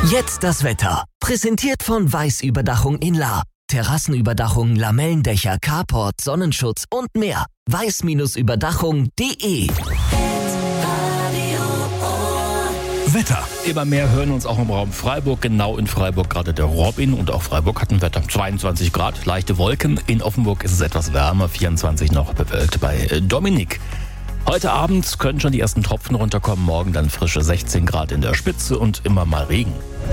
Jetzt das Wetter. Präsentiert von Weiß-Überdachung in Lahr. Terrassenüberdachung, Lamellendächer, Carport, Sonnenschutz und mehr. weiß-überdachung.de. Wetter. Immer mehr hören uns auch im Raum Freiburg. Genau in Freiburg gerade der Robin. Und auch Freiburg hat ein Wetter. 22 Grad, leichte Wolken. In Offenburg ist es etwas wärmer, 24 noch bewölkt bei Dominik. Heute Abend können schon die ersten Tropfen runterkommen. Morgen dann frische 16 Grad in der Spitze und immer mal Regen.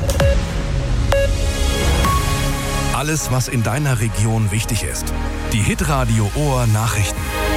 Alles, was in deiner Region wichtig ist. Die Hitradio Ohr Nachrichten.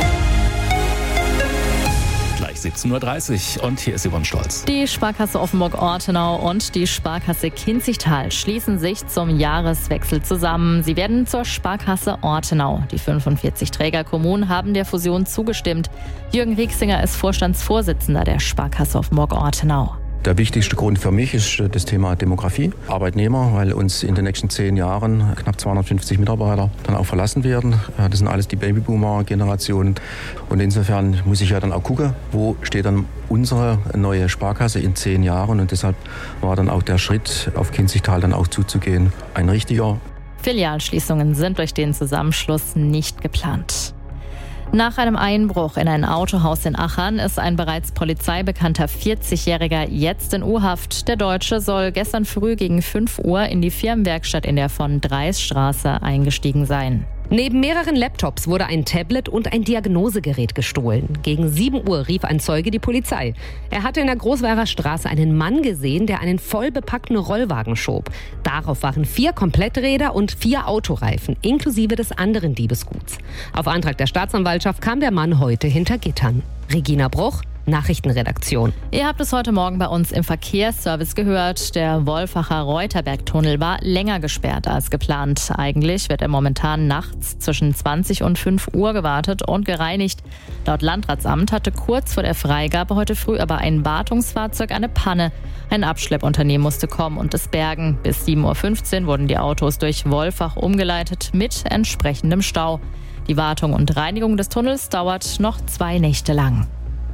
Gleich 17.30 Uhr und hier ist Yvonne Stolz. Die Sparkasse Offenburg-Ortenau und die Sparkasse Kinzigtal schließen sich zum Jahreswechsel zusammen. Sie werden zur Sparkasse Ortenau. Die 45 Trägerkommunen haben der Fusion zugestimmt. Jürgen Rieksinger ist Vorstandsvorsitzender der Sparkasse Offenburg-Ortenau. Der wichtigste Grund für mich ist das Thema Demografie. Arbeitnehmer, weil uns in den nächsten 10 Jahren knapp 250 Mitarbeiter dann auch verlassen werden. Das sind alles die Babyboomer-Generationen. Und insofern muss ich ja dann auch gucken, wo steht dann unsere neue Sparkasse in 10 Jahren. Und deshalb war dann auch der Schritt, auf Kinzigtal dann auch zuzugehen, ein richtiger. Filialschließungen sind durch den Zusammenschluss nicht geplant. Nach einem Einbruch in ein Autohaus in Achern ist ein bereits polizeibekannter 40-Jähriger jetzt in U-Haft. Der Deutsche soll gestern früh gegen 5 Uhr in die Firmenwerkstatt in der Von-Dreis-Straße eingestiegen sein. Neben mehreren Laptops wurde ein Tablet und ein Diagnosegerät gestohlen. Gegen 7 Uhr rief ein Zeuge die Polizei. Er hatte in der Großweirer Straße einen Mann gesehen, der einen voll bepackten Rollwagen schob. Darauf waren 4 Kompletträder und 4 Autoreifen, inklusive des anderen Diebesguts. Auf Antrag der Staatsanwaltschaft kam der Mann heute hinter Gittern. Regina Bruch, Nachrichtenredaktion. Ihr habt es heute Morgen bei uns im Verkehrsservice gehört. Der Wolfacher Reuterberg-Tunnel war länger gesperrt als geplant. Eigentlich wird er momentan nachts zwischen 20 und 5 Uhr gewartet und gereinigt. Laut Landratsamt hatte kurz vor der Freigabe heute früh aber ein Wartungsfahrzeug eine Panne. Ein Abschleppunternehmen musste kommen und es bergen. Bis 7.15 Uhr wurden die Autos durch Wolfach umgeleitet mit entsprechendem Stau. Die Wartung und Reinigung des Tunnels dauert noch 2 Nächte lang.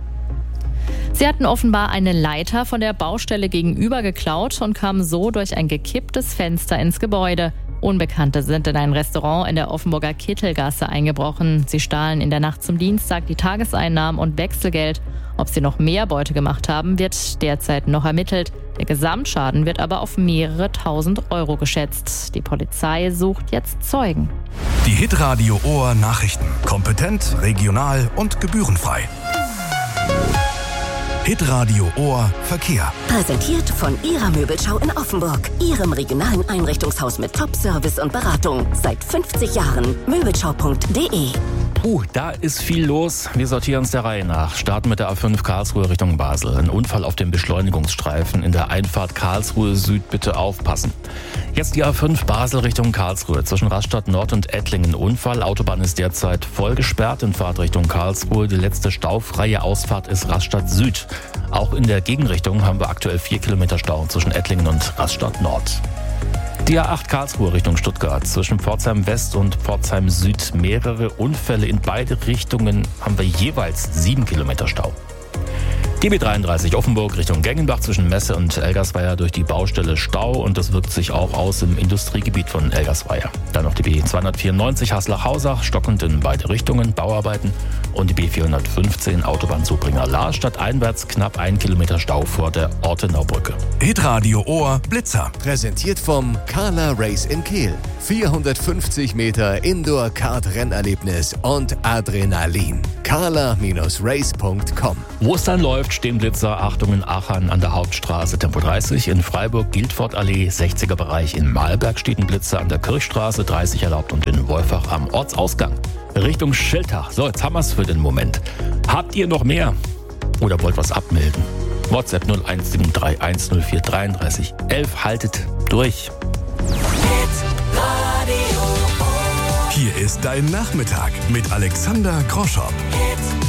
Sie hatten offenbar eine Leiter von der Baustelle gegenüber geklaut und kamen so durch ein gekipptes Fenster ins Gebäude. Unbekannte sind in ein Restaurant in der Offenburger Kittelgasse eingebrochen. Sie stahlen in der Nacht zum Dienstag die Tageseinnahmen und Wechselgeld. Ob sie noch mehr Beute gemacht haben, wird derzeit noch ermittelt. Der Gesamtschaden wird aber auf mehrere tausend Euro geschätzt. Die Polizei sucht jetzt Zeugen. Die Hitradio Ohr Nachrichten. Kompetent, regional und gebührenfrei. Hitradio Ohr Verkehr. Präsentiert von Ihrer Möbelschau in Offenburg. Ihrem regionalen Einrichtungshaus mit Top-Service und Beratung. Seit 50 Jahren. Möbelschau.de. Da ist viel los. Wir sortieren es der Reihe nach. Starten mit der A5 Karlsruhe Richtung Basel. Ein Unfall auf dem Beschleunigungsstreifen in der Einfahrt Karlsruhe Süd. Bitte aufpassen. Jetzt die A5 Basel Richtung Karlsruhe. Zwischen Rastatt Nord und Ettlingen Unfall. Autobahn ist derzeit voll gesperrt in Fahrtrichtung Karlsruhe. Die letzte staufreie Ausfahrt ist Rastatt Süd. Auch in der Gegenrichtung haben wir aktuell 4 Kilometer Stau zwischen Ettlingen und Rastatt Nord. Die A8 Karlsruhe Richtung Stuttgart. Zwischen Pforzheim West und Pforzheim Süd mehrere Unfälle. In beide Richtungen haben wir jeweils 7 Kilometer Stau. Die B33 Offenburg Richtung Gengenbach zwischen Messe und Elgersweier durch die Baustelle Stau und das wirkt sich auch aus im Industriegebiet von Elgersweier. Dann noch die B294 Haslach-Hausach, stockend in beide Richtungen, Bauarbeiten und die B415 Autobahnzubringer Lahr stadteinwärts knapp 1 Kilometer Stau vor der Ortenaubrücke. Hitradio Ohr Blitzer. Präsentiert vom Carla Race in Kehl. 450 Meter Indoor-Kart-Rennerlebnis und Adrenalin. carla-race.com. Wo es dann läuft, stehen Blitzer. Achtung in Achern an der Hauptstraße Tempo 30. In Freiburg Guildford-Allee 60er Bereich. In Mahlberg steht ein Blitzer an der Kirchstraße 30 erlaubt und in Wolfach am Ortsausgang. Richtung Schiltach. So, jetzt haben wir es für den Moment. Habt ihr noch mehr? Oder wollt was abmelden? WhatsApp 017310433 11. Haltet durch. Hier ist dein Nachmittag mit Alexander Groschopp.